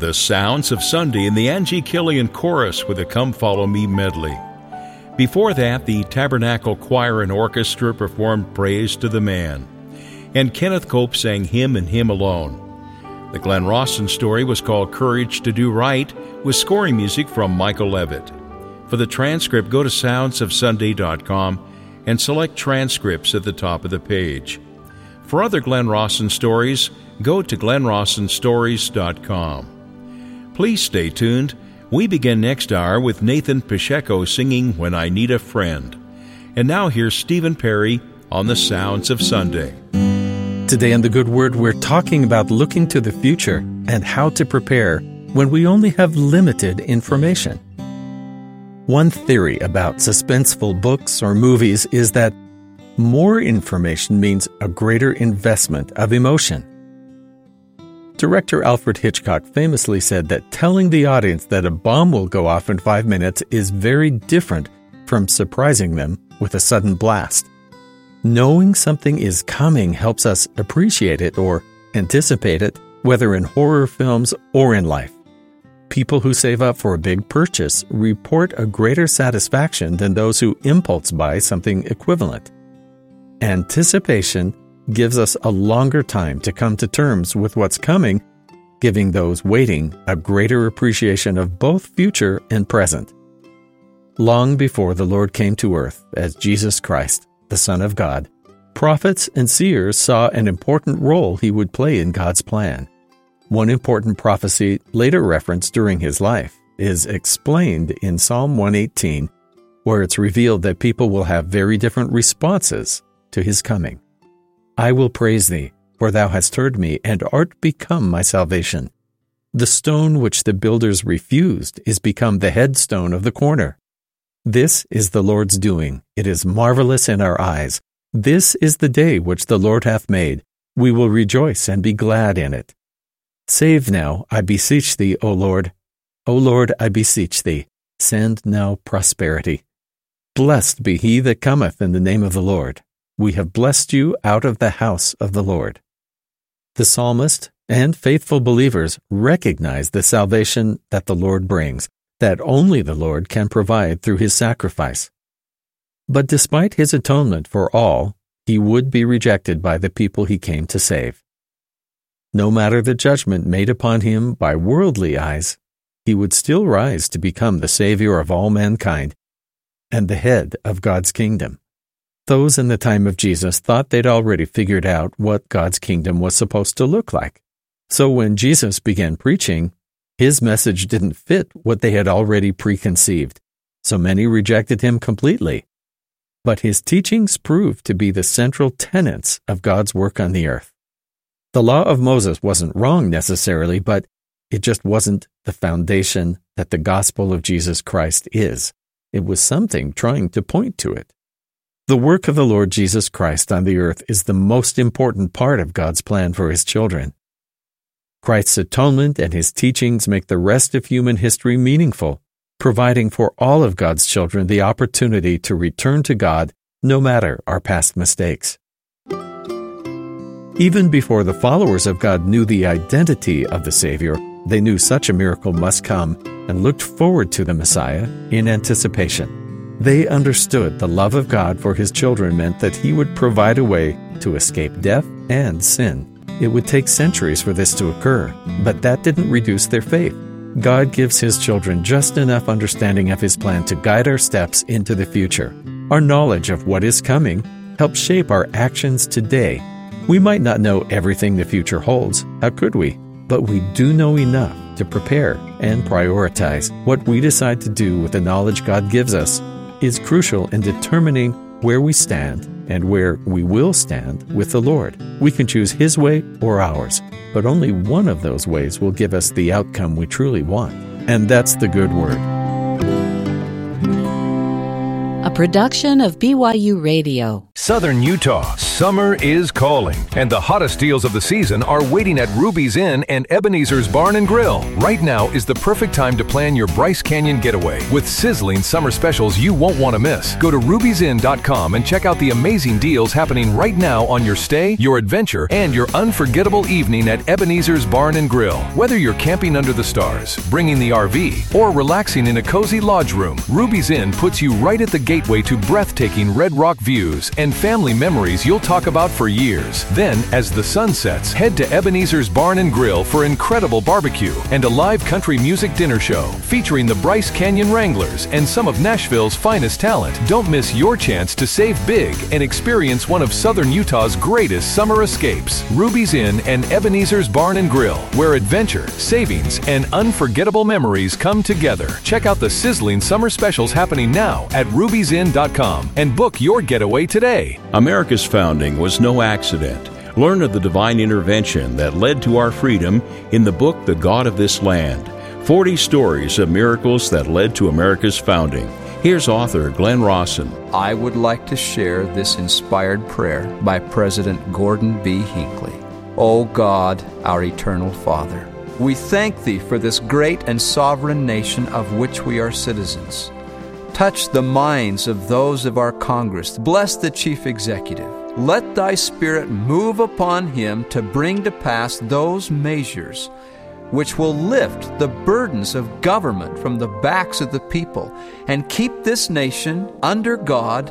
The Sounds of Sunday and the Angie Killian Chorus with a Come Follow Me medley. Before that, the Tabernacle Choir and Orchestra performed Praise to the Man, and Kenneth Cope sang Him and Him Alone. The Glenn Rawson story was called Courage to Do Right, with scoring music from Michael Levitt. For the transcript, go to soundsofsunday.com and select transcripts at the top of the page. For other Glenn Rawson stories, go to glennrawsonstories.com. Please stay tuned. We begin next hour with Nathan Pacheco singing When I Need a Friend. And now here's Stephen Perry on the Sounds of Sunday. Today on The Good Word, we're talking about looking to the future and how to prepare when we only have limited information. One theory about suspenseful books or movies is that more information means a greater investment of emotion. Director Alfred Hitchcock famously said that telling the audience that a bomb will go off in 5 minutes is very different from surprising them with a sudden blast. Knowing something is coming helps us appreciate it or anticipate it, whether in horror films or in life. People who save up for a big purchase report a greater satisfaction than those who impulse buy something equivalent. Anticipation gives us a longer time to come to terms with what's coming, giving those waiting a greater appreciation of both future and present. Long before the Lord came to earth as Jesus Christ, the Son of God, prophets and seers saw an important role he would play in God's plan. One important prophecy later referenced during his life is explained in Psalm 118, where it's revealed that people will have very different responses to his coming. I will praise thee, for thou hast heard me, and art become my salvation. The stone which the builders refused is become the headstone of the corner. This is the Lord's doing. It is marvelous in our eyes. This is the day which the Lord hath made. We will rejoice and be glad in it. Save now, I beseech thee, O Lord. O Lord, I beseech thee, send now prosperity. Blessed be he that cometh in the name of the Lord. We have blessed you out of the house of the Lord. The psalmist and faithful believers recognize the salvation that the Lord brings, that only the Lord can provide through his sacrifice. But despite his atonement for all, he would be rejected by the people he came to save. No matter the judgment made upon him by worldly eyes, he would still rise to become the Savior of all mankind and the head of God's kingdom. Those in the time of Jesus thought they'd already figured out what God's kingdom was supposed to look like. So when Jesus began preaching, his message didn't fit what they had already preconceived, so many rejected him completely. But his teachings proved to be the central tenets of God's work on the earth. The law of Moses wasn't wrong necessarily, but it just wasn't the foundation that the gospel of Jesus Christ is. It was something trying to point to it. The work of the Lord Jesus Christ on the earth is the most important part of God's plan for his children. Christ's atonement and his teachings make the rest of human history meaningful, providing for all of God's children the opportunity to return to God no matter our past mistakes. Even before the followers of God knew the identity of the Savior, they knew such a miracle must come and looked forward to the Messiah in anticipation. They understood the love of God for his children meant that he would provide a way to escape death and sin. It would take centuries for this to occur, but that didn't reduce their faith. God gives his children just enough understanding of his plan to guide our steps into the future. Our knowledge of what is coming helps shape our actions today. We might not know everything the future holds. How could we? But we do know enough to prepare and prioritize. What we decide to do with the knowledge God gives us is crucial in determining where we stand and where we will stand with the Lord. We can choose his way or ours, but only one of those ways will give us the outcome we truly want. And that's the good word. A production of BYU Radio. Southern Utah Summer is calling, and the hottest deals of the season are waiting at Ruby's Inn and Ebenezer's Barn and Grill. Right now is the perfect time to plan your Bryce Canyon getaway with sizzling summer specials you won't want to miss. Go to rubysinn.com and check out the amazing deals happening right now on your stay, your adventure, and your unforgettable evening at Ebenezer's Barn and Grill. Whether you're camping under the stars, bringing the RV, or relaxing in a cozy lodge room, Ruby's Inn puts you right at the gateway to breathtaking Red Rock views and family memories you'll talk about for years. Then, as the sun sets, head to Ebenezer's Barn and Grill for incredible barbecue and a live country music dinner show featuring the Bryce Canyon Wranglers and some of Nashville's finest talent. Don't miss your chance to save big and experience one of Southern Utah's greatest summer escapes. Ruby's Inn and Ebenezer's Barn and Grill, where adventure, savings, and unforgettable memories come together. Check out the sizzling summer specials happening now at rubysinn.com and book your getaway today. America's founding was no accident. Learn of the divine intervention that led to our freedom in the book The God of This Land. 40 stories of miracles that led to America's founding. Here's author Glenn Rawson. I would like to share this inspired prayer by President Gordon B. Hinckley. O God, our eternal Father, we thank Thee for this great and sovereign nation of which we are citizens. Touch the minds of those of our Congress. Bless the Chief Executive. Let Thy Spirit move upon him to bring to pass those measures which will lift the burdens of government from the backs of the people and keep this nation under God,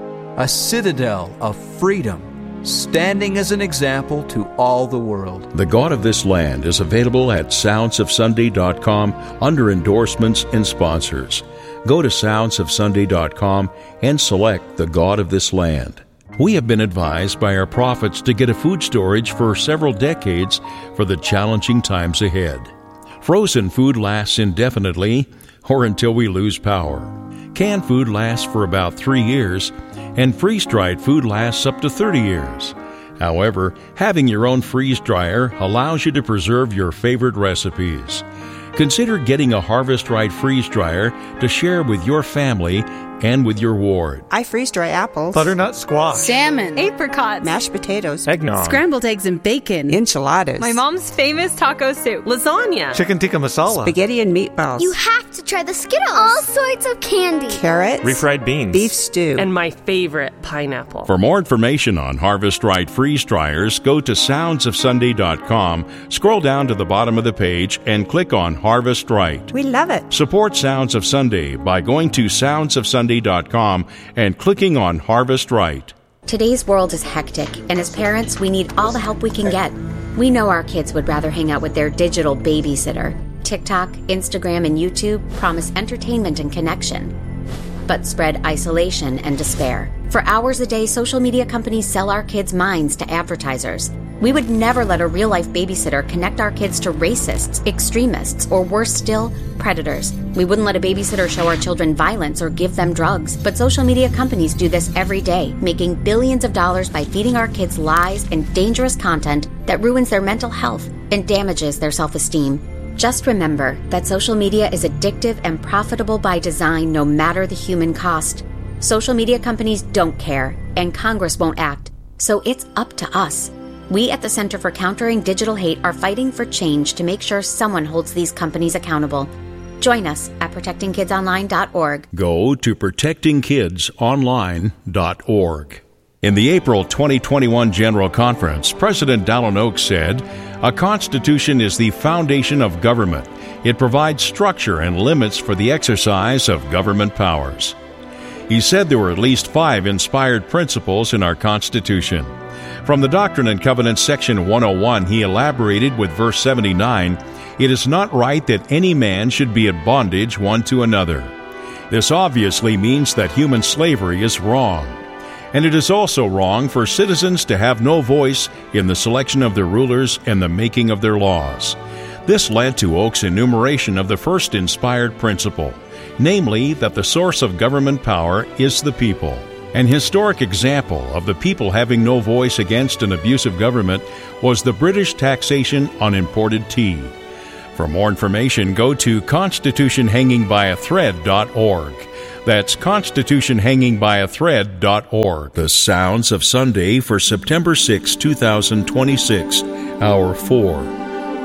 a citadel of freedom, standing as an example to all the world. The God of This Land is available at soundsofsunday.com under endorsements and sponsors. Go to soundsofsunday.com and select The God of This Land. We have been advised by our prophets to get a food storage for several decades for the challenging times ahead. Frozen food lasts indefinitely or until we lose power. Canned food lasts for about 3 years, and freeze-dried food lasts up to 30 years. However, having your own freeze dryer allows you to preserve your favorite recipes. Consider getting a Harvest Right freeze dryer to share with your family and with your ward. I freeze dry apples, butternut squash, salmon, apricots, mashed potatoes, eggnog, scrambled eggs and bacon, enchiladas, my mom's famous taco soup, lasagna, chicken tikka masala, spaghetti and meatballs. You have to try the Skittles. All sorts of candy. Carrots, refried beans, beef stew, and my favorite, pineapple. For more information on Harvest Right freeze dryers, go to soundsofsunday.com, scroll down to the bottom of the page, and click on Harvest Right. We love it. Support Sounds of Sunday by going to soundsofsunday.com and clicking on Harvest Right. Today's world is hectic, and as parents, we need all the help we can get. We know our kids would rather hang out with their digital babysitter. TikTok, Instagram, and YouTube promise entertainment and connection, but spread isolation and despair. For hours a day, social media companies sell our kids' minds to advertisers. We would never let a real-life babysitter connect our kids to racists, extremists, or worse still, predators. We wouldn't let a babysitter show our children violence or give them drugs. But social media companies do this every day, making billions of dollars by feeding our kids lies and dangerous content that ruins their mental health and damages their self-esteem. Just remember that social media is addictive and profitable by design, no matter the human cost. Social media companies don't care, and Congress won't act. So it's up to us. We at the Center for Countering Digital Hate are fighting for change to make sure someone holds these companies accountable. Join us at protectingkidsonline.org. Go to protectingkidsonline.org. In the April 2021 General Conference, President Dallin Oaks said, "A constitution is the foundation of government. It provides structure and limits for the exercise of government powers." He said there were at least 5 inspired principles in our Constitution. From the Doctrine and Covenants, section 101, he elaborated with verse 79, "It is not right that any man should be at bondage one to another." This obviously means that human slavery is wrong. And it is also wrong for citizens to have no voice in the selection of their rulers and the making of their laws. This led to Oaks' enumeration of the first inspired principle, namely that the source of government power is the people. An historic example of the people having no voice against an abusive government was the British taxation on imported tea. For more information, go to constitutionhangingbyAthread.org. That's constitutionhangingbyAthread.org. The Sounds of Sunday for September 6, 2026, Hour 4.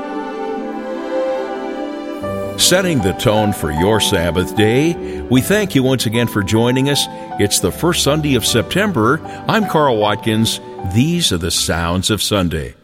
Setting the tone for your Sabbath day, we thank you once again for joining us. It's the first Sunday of September. I'm Carl Watkins. These are the Sounds of Sunday.